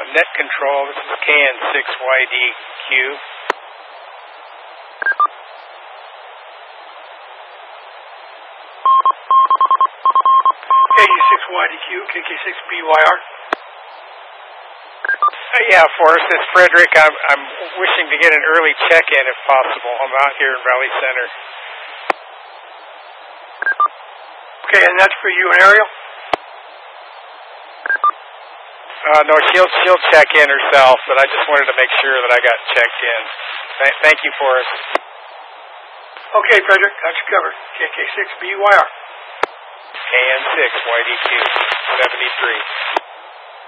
Net control, this is KN6YDQ. KU6YDQ, KK6BYR. Yeah, Forrest, it's Frederick. I'm wishing to get an early check-in if possible. I'm out here in Raleigh Center. Okay, and that's for you and Ariel? No, she'll check in herself, but I just wanted to make sure that I got checked in. Thank you, Forrest. Okay, Frederick, got you covered. KK6BYR. KN6YDQ 73.